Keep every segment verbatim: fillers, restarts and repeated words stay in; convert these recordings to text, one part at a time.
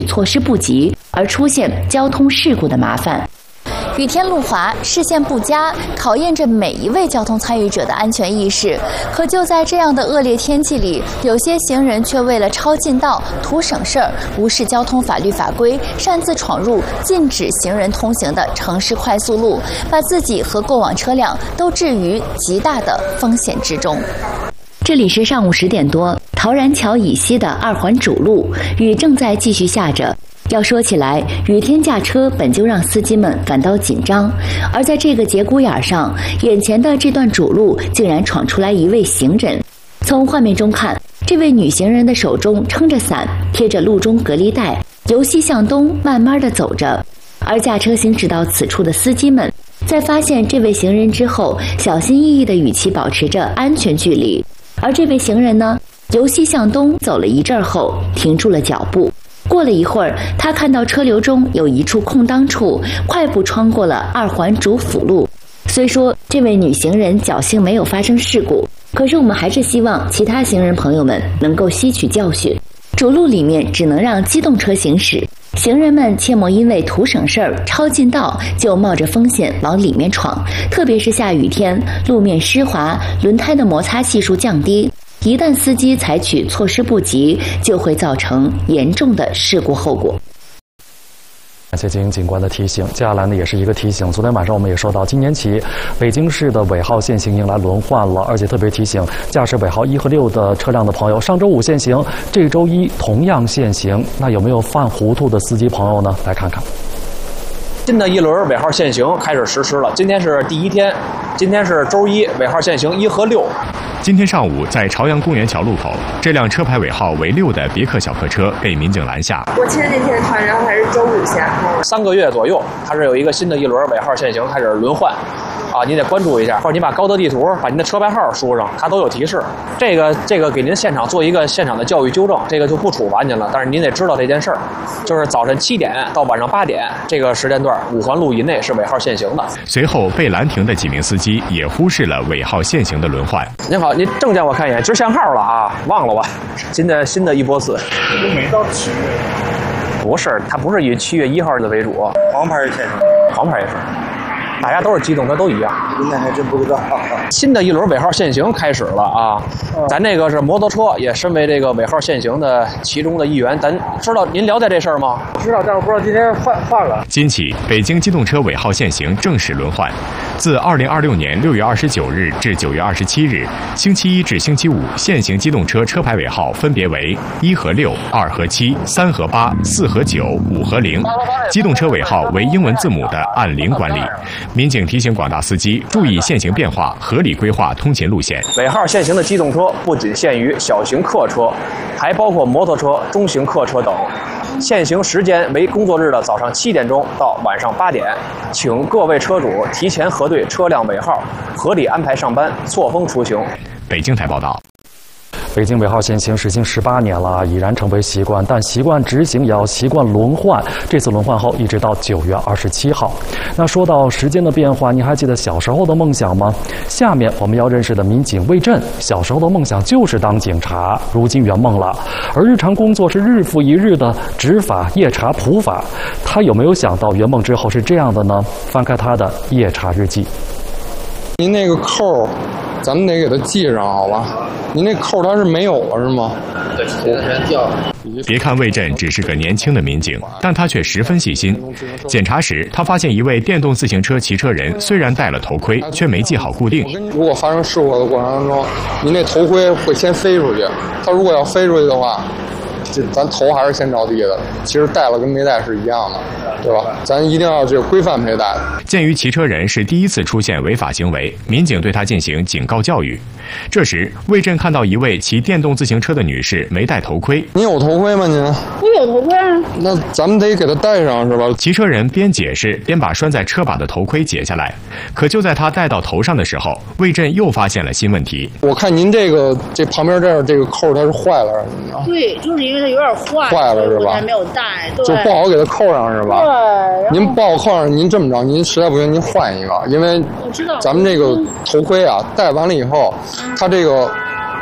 措施不及，而出现交通事故的麻烦。 雨天路滑，视线不佳，考验着每一位交通参与者的安全意识。可就在这样的恶劣天气里，有些行人却为了超近道、图省事儿，无视交通法律法规，擅自闯入禁止行人通行的城市快速路，把自己和过往车辆都置于极大的风险之中。 这里是上午十点多，陶然桥以西的二环主路，雨正在继续下着。要说起来，雨天驾车本就让司机们感到紧张，而在这个节骨眼上，眼前的这段主路竟然闯出来一位行人。从画面中看，这位女行人的手中撑着伞，贴着路中隔离带，由西向东慢慢地走着。而驾车行驶到此处的司机们，在发现这位行人之后，小心翼翼的语气保持着安全距离。而这位行人呢，由西向东走了一阵后，停住了脚步。过了一会儿，他看到车流中有一处空当处，快步穿过了二环主辅路。虽说这位女行人侥幸没有发生事故，可是我们还是希望其他行人朋友们能够吸取教训。主路里面只能让机动车行驶，行人们切莫因为图省事儿、超近道就冒着风险往里面闯。特别是下雨天，路面湿滑，轮胎的摩擦系数降低。一旦司机采取措施不及，就会造成严重的事故后果。 感谢金警官的提醒。接下来呢，也是一个提醒。昨天晚上我们也说到，今年起北京市的尾号限行迎来轮换了，而且特别提醒驾驶尾号一和六的车辆的朋友，上周五限行，这周一同样限行。那有没有犯糊涂的司机朋友呢？来看看。 新的一轮尾号限行开始实施了，今天是第一天，今天是周一，尾号限行一和六。 今天上午，在朝阳公园桥路口，这辆车牌尾号为六的别克小客车被民警拦下。 我其实那天看，然后还是周五限， 三个月左右，它是有一个新的一轮尾号限行开始轮换，啊，你得关注一下，或者你把高德地图把您的车牌号输上，它都有提示。这个这个给您现场做一个现场的教育纠正，这个就不处罚您了，但是您得知道这件事儿，就是早晨七点到晚上八点这个时间段，五环路以内是尾号限行的。 随后被拦停的几名司机也忽视了尾号限行的轮换。 您好，您证件我看一眼，今儿限号了啊，忘了吧？今的新的一波次。 都没到七月。 不是，它不是以七月一号的为主。 黄牌限行， 黄牌也是。大家都是机动车都一样， 那还真不知道。 新的一轮尾号限行开始了啊！咱那个是摩托车，也身为这个尾号限行的其中的一员。咱知道您了解这事儿吗？ 知道，但是不知道今天换换了。 今起，北京机动车尾号限行正式轮换，自二零二六年六月二十九日至九月二十七日，星期一至星期五，限行机动车车牌尾号分别为一和六、二和七、三和八、四和九、五和零。机动车尾号为英文字母的按零管理。民警提醒广大司机注意限行变化，合理规划通勤路线。 尾号限行的机动车不仅限于小型客车，还包括摩托车、中型客车等。限行时间为工作日的早上七点钟到晚上八点，请各位车主提前核对车辆尾号，合理安排上班，错峰出行。 北京台报道。 北京尾号限行实行十八年了，已然成为习惯，但习惯执行也要习惯轮换。这次轮换后，一直到九月二十七号。那说到时间的变化，你还记得小时候的梦想吗？下面我们要认识的民警魏震，小时候的梦想就是当警察，如今圆梦了。而日常工作是日复一日的执法、夜查、普法。他有没有想到圆梦之后是这样的呢？翻开他的夜查日记。 您那个扣，咱们得给它系上，好吧？您那扣它是没有了是吗？ 对，前段时间掉了。 别看魏震只是个年轻的民警，但他却十分细心。检查时，他发现一位电动自行车骑车人虽然戴了头盔，却没系好固定。 如果发生事故的过程当中，您那头盔会先飞出去。他如果要飞出去的话，这咱头还是先着地的。其实戴了跟没戴是一样的，对吧？咱一定要这个规范佩戴。 鉴于骑车人是第一次出现违法行为，民警对他进行警告教育。这时，魏震看到一位骑电动自行车的女士没戴头盔。 您有头盔吗？您？ 我有头盔啊。 那咱们得给她戴上是吧？ 骑车人边解释边把拴在车把的头盔解下来。可就在他戴到头上的时候，魏震又发现了新问题。 我看您这个这旁边这儿这个扣它是坏了，是怎么着？ 对，就是因为它有点坏。 坏了是吧？ 还没有戴，对。 就不好给它扣上是吧？ 对。 您不好扣上，您这么着，您实在不行您换一个，因为咱们这个头盔啊戴完了以后。它这个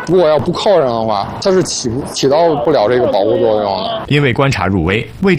如果要不靠上的话，它是起不起到不了这个保护作用的。 因为观察入微，未